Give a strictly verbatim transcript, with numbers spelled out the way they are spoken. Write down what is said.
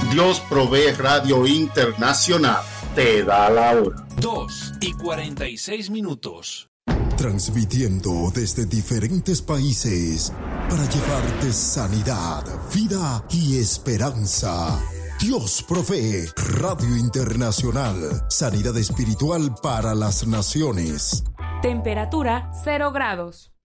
Dios Provee Radio Internacional te da la hora. dos y cuarenta y seis minutos. Transmitiendo desde diferentes países para llevarte sanidad, vida y esperanza. Dios Provee Radio Internacional. Sanidad espiritual para las naciones. Temperatura cero grados.